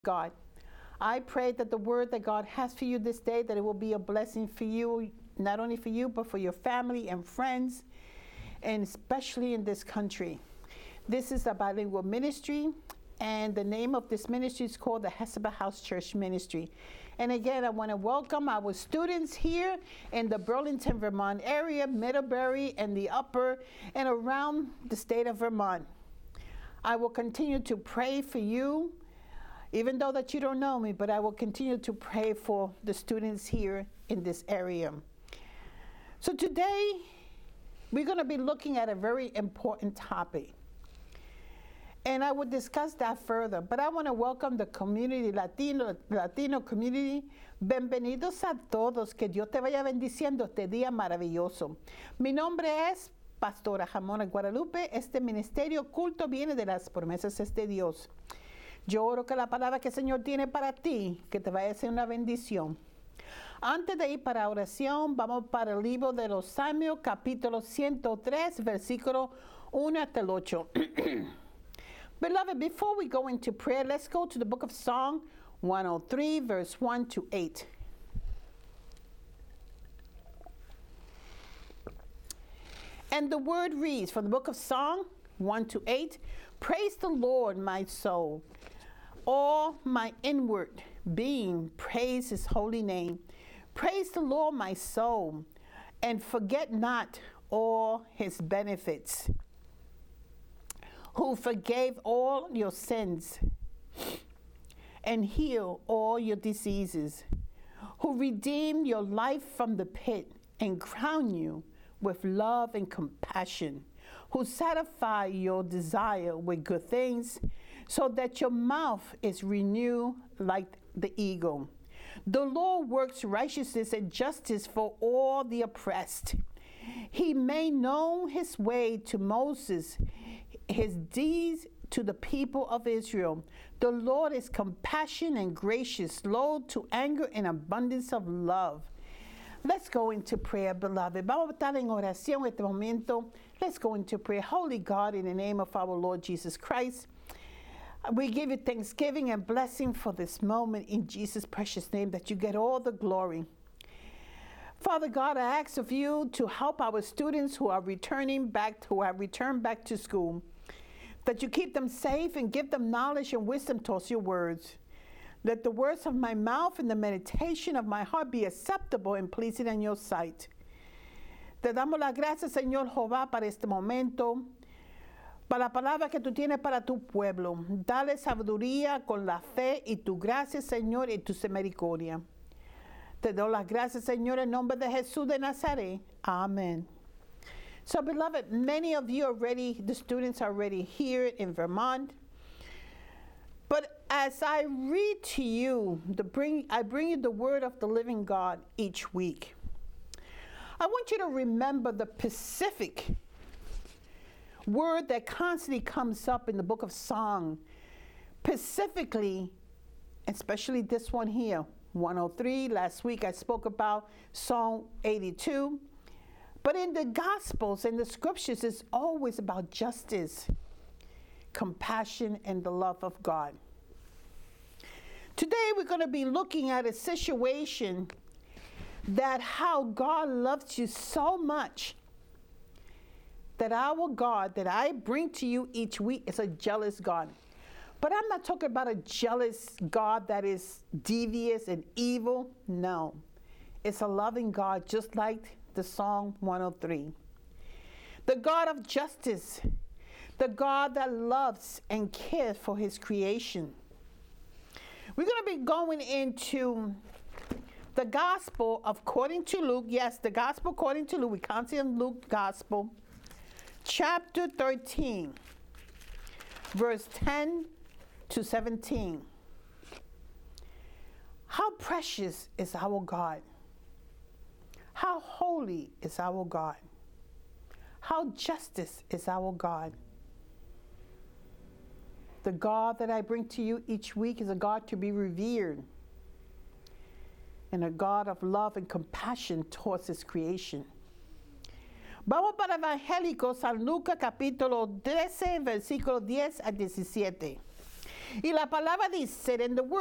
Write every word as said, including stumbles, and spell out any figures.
God. I pray that the word that God has for you this day, that it will be a blessing for you, not only for you, but for your family and friends, and especially in this country. This is a bilingual ministry, and the name of this ministry is called the Hesaba House Church Ministry. And again, I want to welcome our students here in the Burlington, Vermont area, Middlebury, and the upper, and around the state of Vermont. I will continue to pray for you, even though that you don't know me, but I will continue to pray for the students here in this area. So today, we're going to be looking at a very important topic. And I will discuss that further, but I want to welcome the community, Latino, Latino community. Bienvenidos a todos, que Dios te vaya bendiciendo este día maravilloso. Mi nombre es Pastora Jamona Guadalupe. Este ministerio culto viene de las promesas de Dios. Yo oro que la palabra que el Señor tiene para ti, que te vaya a ser una bendición. Antes de ir para oración, vamos para el libro de los Salmos, capítulo ciento tres, versículo uno hasta el ocho. Beloved, before we go into prayer, let's go to the book of Psalm one oh three, verse one to eight. And the word reads from the book of Psalm one to eight, praise the Lord, my soul. All my inward being, praise his holy name. Praise the Lord, my soul, and forget not all his benefits, who forgave all your sins and healed all your diseases, who redeemed your life from the pit and crowned you with love and compassion, who satisfy your desire with good things, so that your mouth is renewed like the eagle. The Lord works righteousness and justice for all the oppressed. He made known his way to Moses, his deeds to the people of Israel. The Lord is compassionate and gracious, slow to anger and abundance of love. Let's go into prayer, beloved. Vamos a estar en oración en este momento. Let's go into prayer. Holy God, in the name of our Lord Jesus Christ, we give you thanksgiving and blessing for this moment in Jesus' precious name, that you get all the glory. Father God, I ask of you to help our students who are returning back, who have returned back to school, that you keep them safe and give them knowledge and wisdom towards your words. Let the words of my mouth and the meditation of my heart be acceptable and pleasing in your sight. Te damos las gracias, Señor Jehová, para este momento, para la palabra que tú tienes para tu pueblo. Dale sabiduría con la fe y tu gracia, Señor, y tu misericordia. Te doy las gracias, Señor, en nombre de Jesús de Nazaret. Amen. So, beloved, many of you already, the students are already here in Vermont. But as I read to you, the bring, I bring you the word of the living God each week. I want you to remember the specific word that constantly comes up in the book of Psalm, specifically, especially this one here, one oh three. Last week I spoke about Psalm eighty-two. But in the Gospels and the Scriptures, it's always about justice, compassion, and the love of God. Today we're going to be looking at a situation that how God loves you so much that our God that I bring to you each week is a jealous God. But I'm not talking about a jealous God that is devious and evil. No. It's a loving God, just like the Psalm one oh three. The God of justice, the God that loves and cares for his creation. We're going to be going into the Gospel according to Luke. Yes, the Gospel according to Luke. We can't see in Luke Gospel. Chapter thirteen, verse ten to seventeen. How precious is our God. How holy is our God. How justice is our God. The God that I bring to you each week is a God to be revered, and a God of love and compassion towards his creation. Vamos para Evangélico San Lucas capítulo trece, versículo diez a diecisiete. Y la palabra dice in the word,